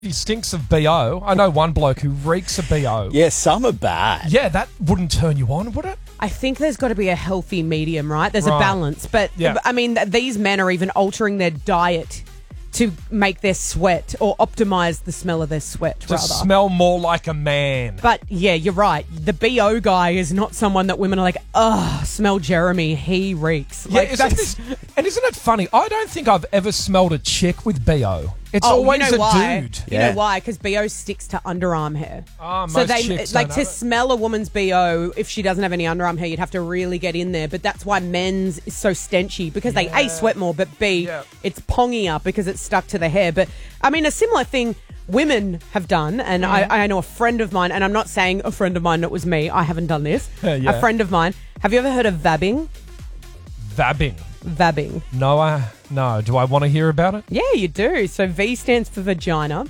he stinks of BO. I know one bloke who reeks of BO. Yeah, some are bad. Yeah, that wouldn't turn you on, would it? I think there's got to be a healthy medium, right? There's a Right. balance. But, Yeah. I mean, these men are even altering their diet to make their sweat or optimize the smell of their sweat, To rather. smell more like a man. But, yeah, you're right. The BO guy is not someone that women are like, ugh, smell Jeremy, he reeks. Yeah, Like, isn't it funny? I don't think I've ever smelled a chick with BO. It's always you know a why? dude. You know why? Because BO sticks to underarm hair. Oh, so most chicks like don't to have it. smell a woman's BO if she doesn't have any underarm hair, you'd have to really get in there. But that's why men's is so stenchy because they A, sweat more, but B, it's pongier because it's stuck to the hair. But I mean, a similar thing women have done, and I know a friend of mine, and I'm not saying a friend of mine that was me. I haven't done this. Yeah. A friend of mine. Have you ever heard of vabbing? Vabbing. Vabbing. No. Do I want to hear about it? Yeah, you do. So V stands for vagina.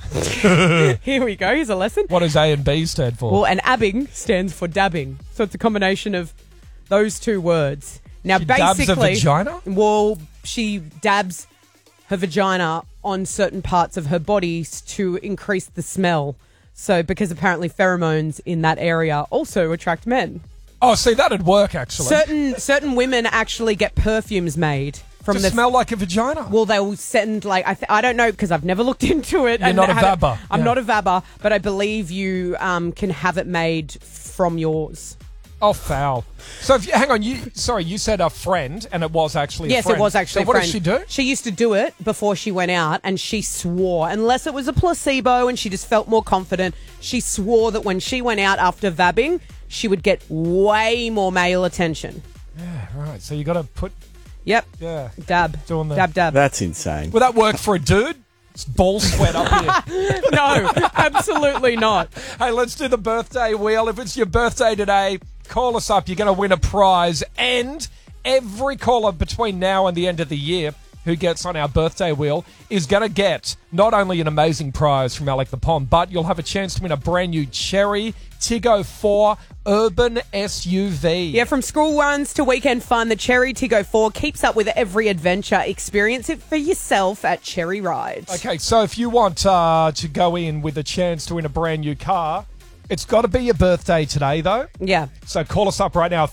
Here we go. Here's a lesson. What does A and B stand for? Well, and abbing stands for dabbing. So it's a combination of those two words. Now, She dabs a basically, vagina? well, she dabs her vagina on certain parts of her body to increase the smell. So, because apparently pheromones in that area also attract men. Oh, see, that'd work, actually. Certain women actually get perfumes made from to the smell like a vagina. Well, they'll send I don't know because I've never looked into it. You're not a vabber. I'm not a vabber, but I believe you can have it made from yours. Oh, foul. So, hang on. You said a friend, and it was actually a Yes, friend. it was actually So a what friend. does she do? She used to do it before she went out, and she swore, unless it was a placebo and she just felt more confident, she swore that when she went out after vabbing, she would get way more male attention. Yeah, right. So you got to put... Yep. Yeah. Dab. Doing the... Dab. That's insane. Would that work for a dude? It's ball sweat up here. No, absolutely not. Hey, let's do the birthday wheel. If it's your birthday today, call us up. You're going to win a prize. And every caller between now and the end of the year who gets on our birthday wheel is going to get not only an amazing prize from Alec the Pond, but you'll have a chance to win a brand new Cherry Tiggo 4 Urban SUV. Yeah, from school runs to weekend fun, the Cherry Tiggo 4 keeps up with every adventure. Experience it for yourself at Cherry Ride. Okay, so if you want to go in with a chance to win a brand new car, it's got to be your birthday today, though. Yeah. So call us up right now,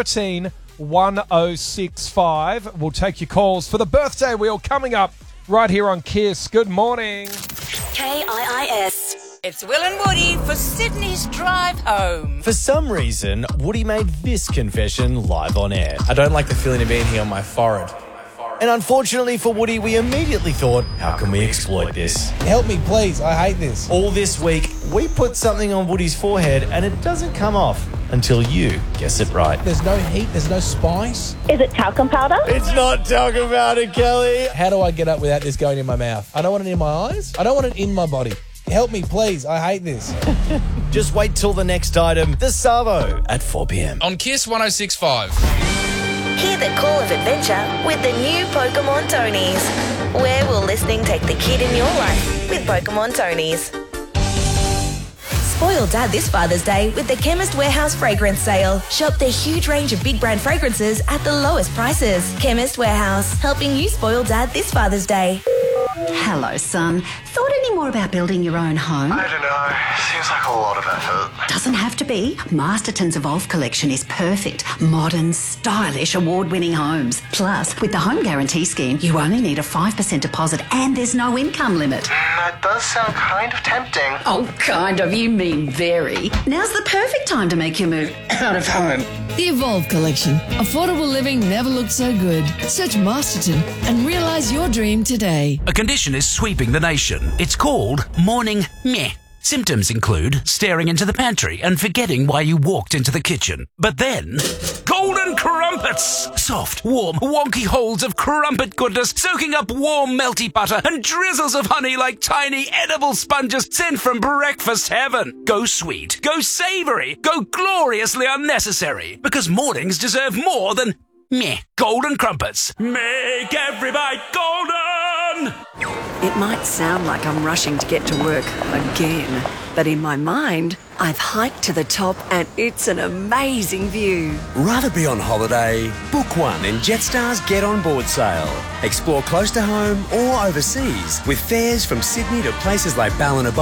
131065. We'll take your calls for the birthday wheel coming up right here on Kiss. Good morning. KIIS. It's Will and Woody for Sydney's drive home. For some reason, Woody made this confession live on air. I don't like the feeling of being here on my forehead. And unfortunately for Woody, we immediately thought, how can we exploit this? Help me, please. I hate this. All this week, we put something on Woody's forehead and it doesn't come off until you guess it right. There's no heat. There's no spice. Is it talcum powder? It's not talking about it, Kelly. How do I get up without this going in my mouth? I don't want it in my eyes. I don't want it in my body. Help me, please. I hate this. Just wait till the next item, the Savo, at 4 p.m. On Kiss 106.5. Hear the call of adventure with the new Pokemon Tonys. Where will listening take the kid in your life with Pokemon Tonys? Spoil Dad this Father's Day with the Chemist Warehouse fragrance sale. Shop their huge range of big brand fragrances at the lowest prices. Chemist Warehouse, helping you spoil Dad this Father's Day. Hello, son. Thought any more about building your own home? I don't know. Seems like a lot of effort. Doesn't have to be. Masterton's Evolve collection is perfect. Modern, stylish, award-winning homes. Plus, with the Home Guarantee Scheme, you only need a 5% deposit and there's no income limit. That does sound kind of tempting. Oh, kind of. You mean very. Now's the perfect time to make your move out of home. The Evolve Collection. Affordable living never looked so good. Search Masterton and realise your dream today. A condition is sweeping the nation. It's called morning meh. Symptoms include staring into the pantry and forgetting why you walked into the kitchen. But then, golden crumpets! Soft, warm, wonky holes of crumpet goodness soaking up warm, melty butter and drizzles of honey like tiny edible sponges sent from breakfast heaven. Go sweet, go savoury, go gloriously unnecessary. Because mornings deserve more than meh. Golden crumpets. Make every bite golden! It might sound like I'm rushing to get to work again, but in my mind, I've hiked to the top and it's an amazing view. Rather be on holiday? Book one in Jetstar's Get On Board sale. Explore close to home or overseas with fares from Sydney to places like Ballina